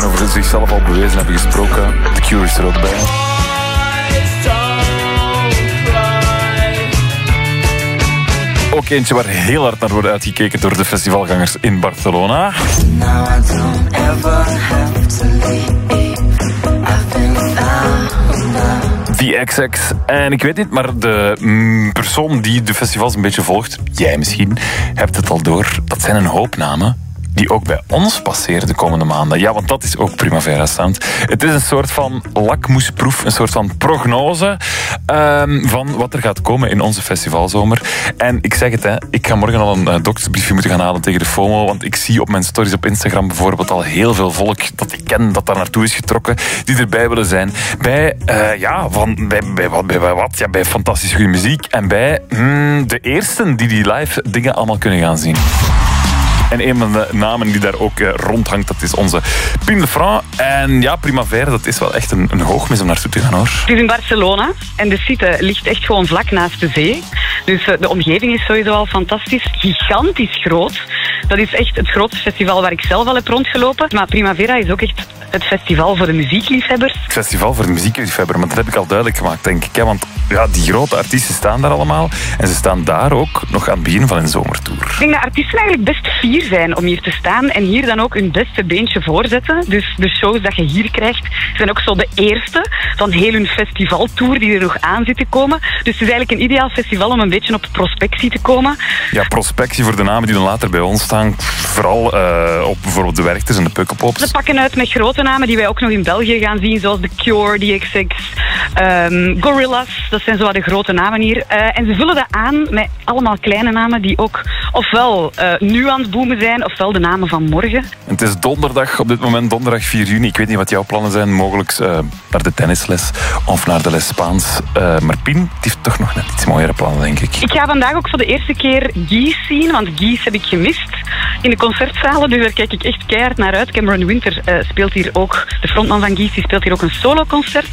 over zichzelf al bewezen hebben gesproken. The Cure is er ook bij. Ook eentje waar heel hard naar wordt uitgekeken door de festivalgangers in Barcelona. The XX. En ik weet niet, maar de persoon die de festivals een beetje volgt, jij misschien, hebt het al door. Dat zijn een hoop namen die ook bij ons passeren de komende maanden. Ja, want dat is ook Primavera Sound. Het is een soort van lakmoesproef, een soort van prognose van wat er gaat komen in onze festivalzomer. En ik zeg het, hè, ik ga morgen al een doktersbriefje moeten gaan halen tegen de FOMO, want ik zie op mijn stories op Instagram bijvoorbeeld al heel veel volk dat ik ken, dat daar naartoe is getrokken, die erbij willen zijn. Bij, bij fantastisch goede muziek en bij de eersten die live dingen allemaal kunnen gaan zien. En een van de namen die daar ook rondhangt, dat is onze Pim de Franc. En ja, Primavera, dat is wel echt een hoogmis om naartoe te gaan, hoor. Het is in Barcelona en de site ligt echt gewoon vlak naast de zee. Dus de omgeving is sowieso al fantastisch. Gigantisch groot. Dat is echt het grootste festival waar ik zelf al heb rondgelopen. Maar Primavera is ook echt het festival voor de muziekliefhebbers. Het festival voor de muziekliefhebber, maar dat heb ik al duidelijk gemaakt, denk ik. Hè? Want ja, die grote artiesten staan daar allemaal. En ze staan daar ook nog aan het begin van een zomertour. Ik denk dat artiesten eigenlijk best fier zijn om hier te staan en hier dan ook hun beste beentje voorzetten. Dus de shows dat je hier krijgt zijn ook zo de eerste van heel hun festivaltour die er nog aan zit te komen. Dus het is eigenlijk een ideaal festival om een beetje op prospectie te komen. Ja, prospectie voor de namen die dan later bij ons staan. Vooral op bijvoorbeeld de Werchters en de Pukkelpops. Ze pakken uit met grote namen die wij ook nog in België gaan zien, zoals The Cure, The XX, Gorillaz. Dat zijn zo de grote namen hier. En ze vullen dat aan met allemaal kleine namen die ook ofwel nu aan het boomen zijn, ofwel de namen van morgen. Het is donderdag, op dit moment donderdag 4 juni. Ik weet niet wat jouw plannen zijn. Mogelijk naar de tennisles of naar de les Spaans. Maar Pien die heeft toch nog net iets mooiere plannen, denk ik. Ik ga vandaag ook voor de eerste keer Gees zien, want Gees heb ik gemist in de concertzalen. Dus daar kijk ik echt keihard naar uit. Cameron Winter speelt hier ook, de frontman van Gees, die speelt hier ook een soloconcert.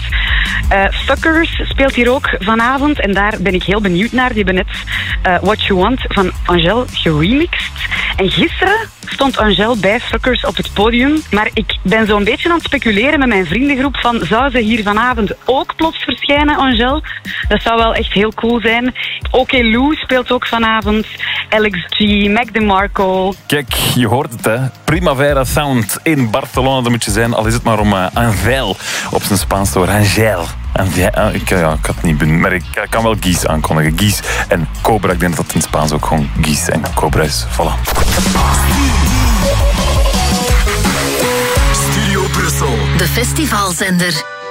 Fuckers speelt hier ook vanavond en daar ben ik heel benieuwd naar. Die hebben net What You Want van Angèle geremixed. En gisteren stond Angèle bij Fuckers op het podium. Maar ik ben zo'n beetje aan het speculeren met mijn vriendengroep van zou ze hier vanavond ook plots verschijnen, Angèle? Dat zou wel echt heel cool zijn. OK Lou speelt ook vanavond. Alex G, Mac DeMarco. Kijk, je hoort het, hè. Primavera Sound in Barcelona, dat moet je zijn. Al is het maar om Angèle op zijn Spaans te horen. Angèle. Ik had het niet benoemd, maar ik kan wel Gees aankondigen. Gees en Cobra, ik denk dat het in het Spaans ook gewoon Gees en Cobra is. Voilà. Studio Brussel. De festivalzender.